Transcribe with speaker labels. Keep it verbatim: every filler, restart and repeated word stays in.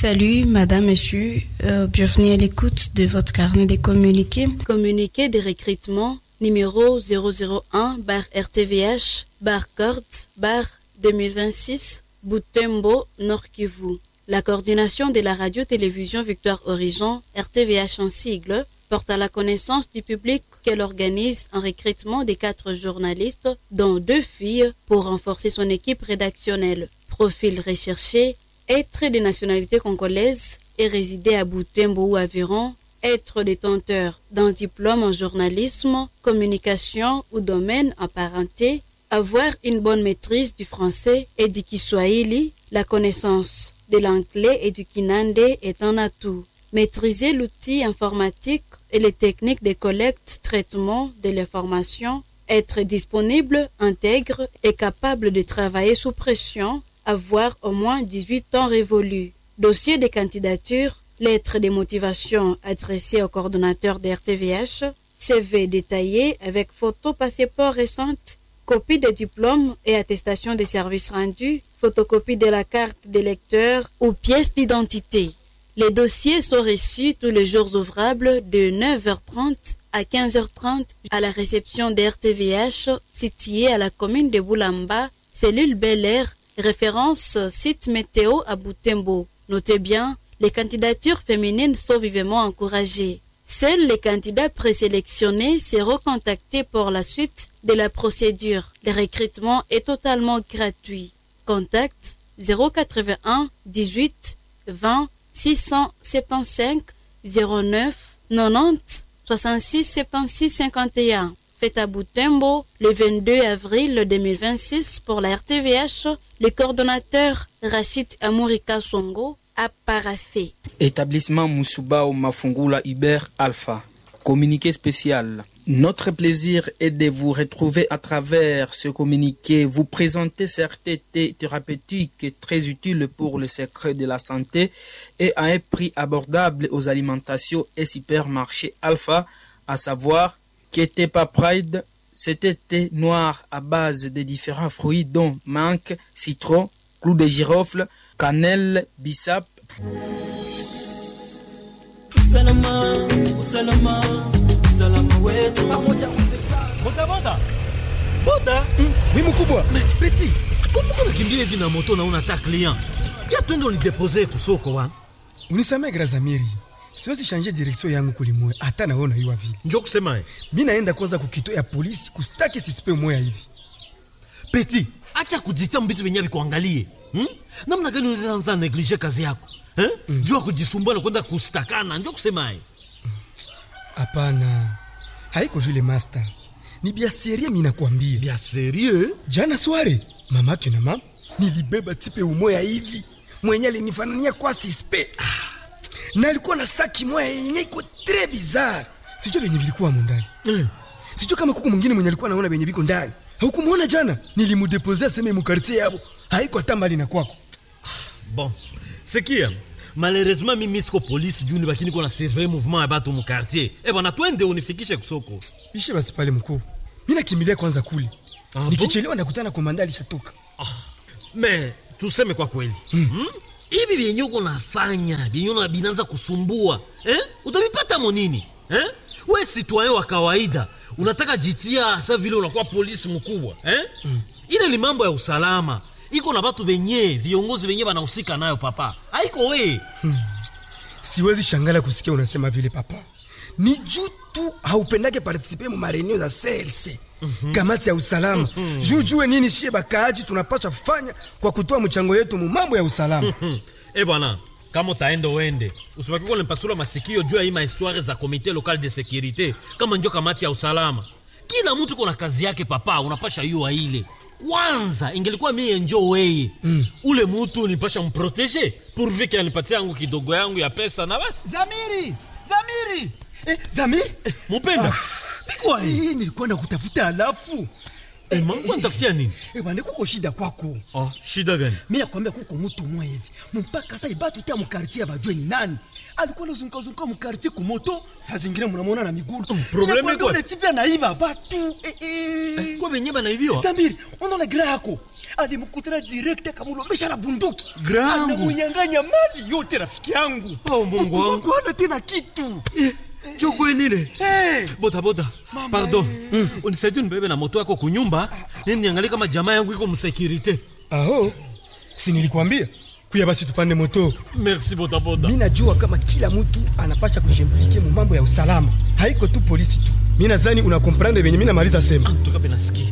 Speaker 1: Salut, madame, monsieur. Euh, bienvenue à l'écoute de votre carnet de communiqués.
Speaker 2: Communiqué de recrutement numéro zéro zéro un barre R T V H barre C O R D barre deux mille vingt-six Butembo, Nord Kivu. La coordination de la radio-télévision Victoire Horizon, R T V H en sigle, porte à la connaissance du public qu'elle organise un recrutement de quatre journalistes, dont deux filles, pour renforcer son équipe rédactionnelle. Profil recherché, être de nationalité congolaise et résider à Butembo ou environ, être détenteur d'un diplôme en journalisme, communication ou domaine apparenté, avoir une bonne maîtrise du français et du Kiswahili, la connaissance de l'anglais et du Kinande est un atout. Maîtriser l'outil informatique et les techniques de collecte, traitement de l'information, être disponible, intègre et capable de travailler sous pression, avoir au moins dix-huit ans révolus. Dossier de candidature, lettre de motivation adressée au coordonnateur de R T V H, C V détaillé avec photo passeport récente, copie des diplômes et attestation des services rendus, photocopie de la carte d'électeur ou pièce d'identité. Les dossiers sont reçus tous les jours ouvrables de neuf heures trente à quinze heures trente à la réception de R T V H située à la commune de Boulamba, cellule Bel Air, référence site météo à Butembo. Notez bien, les candidatures féminines sont vivement encouragées. Seuls les candidats présélectionnés seront contactés pour la suite de la procédure. Le recrutement est totalement gratuit. Contact zéro quatre-vingt-un dix-huit vingt six cent soixante-quinze zéro neuf quatre-vingt-dix soixante-six soixante-six cinquante et un. Fait à Butembo le vingt-deux avril deux mille vingt-six pour la R T V H, le coordonnateur Rachid Amourika Songo a paraffé.
Speaker 3: Établissement Moussouba Mafungula Iber Alpha. Communiqué spécial. Notre plaisir est de vous retrouver à travers ce communiqué, vous présenter certains thés thérapeutiques très utiles pour le secret de la santé et à un prix abordable aux alimentations et supermarchés Alpha, à savoir Ketepa Pride, c'était thé noir à base de différents fruits dont menthe, citron, clou de girofle, cannelle, bissap.
Speaker 4: Salama, salama, salama wetu pamoja.
Speaker 5: Boda boda. Boda?
Speaker 6: Oui mkubwa.
Speaker 5: Mais petit, comment on kimbia hivi na moto na unataka client? Ya twende unideposer kusoko wa.
Speaker 6: Unisamee Grazamiri. Siwezi changer direction yangu kulimwe hata naona hiyo vile.
Speaker 5: Njoo kusema eh.
Speaker 6: Mimi naenda kwanza kukito ya polisi kustaki sisipe moya hivi.
Speaker 5: Petit, acha kujitia mbitu wenyewe kuangalie. Hmm? Namna gani unaanza negliger kazi yako? Eh? Mm. Jua kujisumbua na kwenda kustakana, ndio kusema hai.
Speaker 6: Hapana. Haiko vile master. Ni bia serie mimi nakwambia.
Speaker 5: Bia serie?
Speaker 6: Jana sware, mamake na mama nilibeba tipe umoya hivi. Mwenye alinifanania kwa sispe. Ah. Na alikuwa na saki moya yenye iko très bizarre. Sijui lenye bilikuwa ndani. Mm. Sijui kama kuku mwingine mwenye alikuwa anaona benye biko ndani. Hukumuona jana? Nilimudepozea sema mu quartier yabo. Haiko hata mbali na kwako.
Speaker 5: Bon. Sikia, malheureusement mimi siko police juu ni bakini kuna surveiller mouvement ya batu mu quartier. Eh bwana twende unifikishe kusoko.
Speaker 6: Ishe basi pale mkuu. Mimi nakimbilia kwanza kule. Ah, nikichelewa nakutana komanda alishatoka.
Speaker 5: Ah. Mais tuseme kwa kweli. Mm. Hmm? Hivi vyenye uko nafanya, vyenye unabinaanza kusumbua, eh? Utabipata monini? Eh? Wewe citoyen wa kawaida, unataka jitia sasa vile unakuwa polisi mkubwa, eh? Mm. Ile ni mambo ya usalama. Iko na watu wenye, viongozi wenye wanahusika nayo papa. Haiko wewe.
Speaker 6: Hmm. Siwezi shangala kusikia unasema vile papa. Ni juu tu haupendake participer mu mareneo za C L C. Mm-hmm. Kamati ya usalama. Mm-hmm. Juu juu nini shie bakaaji tunapaswa fanya kwa kutoa mchango yetu mu mambo ya usalama.
Speaker 5: Mm-hmm. Eh bwana, kama utaenda uende, usibaki kwa mpasula masikio juu ya hii histoire za comité local de sécurité, kama ndio kamati ya usalama. Kila mtu kuna kazi yake papa, unapasha yua ile. Kwanza ingelikuwa mimi njoo wewe. Mm. Ule mtu nipasha mprotéger pourvu qu'il anipatie yangu kidogo yangu ya pesa na basi.
Speaker 4: Zamiri! Zamiri! Eh, Zamiri?
Speaker 5: Eh, mpenda. Ah.
Speaker 4: Biko hii nilikuwa nakutafuta alafu.
Speaker 5: Eh, eh mama unatafutia nini?
Speaker 4: Eh, bwana kuko shida kwako.
Speaker 5: Oh, shida gani?
Speaker 4: Mimi nakwambia kuko mtu mmoja hivi. Mpaka sasa ibatu tia mu quartier bajue ni nani. Alikuwa anazunguka zunguka mu quartier ku moto, saa zingine mnamuona na miguu.
Speaker 5: Oh, problème
Speaker 4: ni kwa? Ile tipia naiba batu. Eh,
Speaker 5: eh. Eh, kwa venye bana hivyo?
Speaker 4: Zamiri, unaona gra yako. alimkutana direct akamlombesha na bunduki.
Speaker 7: Grangu.
Speaker 4: Anamunyang'anya mali yote rafiki yangu.
Speaker 5: Oh Mungu wangu.
Speaker 4: Hana tena kitu.
Speaker 5: Choko nile.
Speaker 4: Hey.
Speaker 5: Boda boda. Pardon. Mm. Unisaidie nibebe na moto yako kunyumba. Nini niangalie kama jamaa yangu iko msekirite.
Speaker 6: Aho. Si nilikwambia? Kuya basi tupande moto.
Speaker 5: Merci boda boda.
Speaker 6: Mimi najua kama kila mtu anapasha kushimplike mu mambo ya usalama. Haiko tu polisi tu. Mimi nadhani una comprendre venye mimi namaliza sema.
Speaker 5: Antuka benasikia.